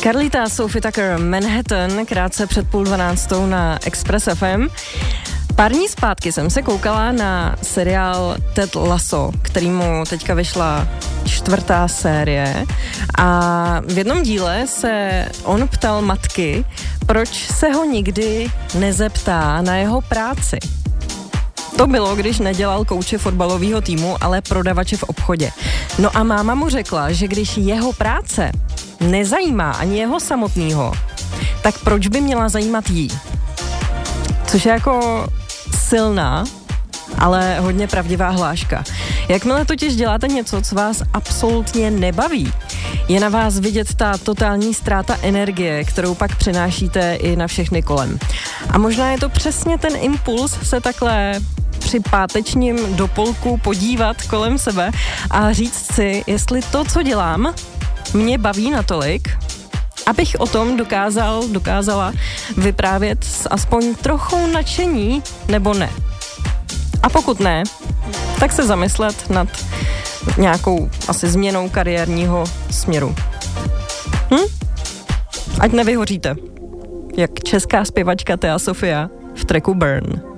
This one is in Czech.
Carlita, Sophie Tucker, Manhattan, krátce před 11:30 na Express FM. Pár dní zpátky jsem se koukala na seriál Ted Lasso, kterýmu teďka vyšla 4. série a v jednom díle se on ptal matky, proč se ho nikdy nezeptá na jeho práci. To bylo, když nedělal kouče fotbalového týmu, ale prodavače v obchodě. No a máma mu řekla, že když jeho práce nezajímá ani jeho samotného, tak proč by měla zajímat jí? Což je jako silná, ale hodně pravdivá hláška. Jakmile totiž děláte něco, co vás absolutně nebaví, je na vás vidět ta totální ztráta energie, kterou pak přenášíte i na všechny kolem. A možná je to přesně ten impuls se takhle při pátečním dopolku podívat kolem sebe a říct si, jestli to, co dělám, mě baví natolik, abych o tom dokázala vyprávět s aspoň trochou nadšení, nebo ne. A pokud ne, tak se zamyslet nad nějakou asi změnou kariérního směru. Ať nevyhoříte, jak česká zpěvačka Thea Sofia v tracku Burn.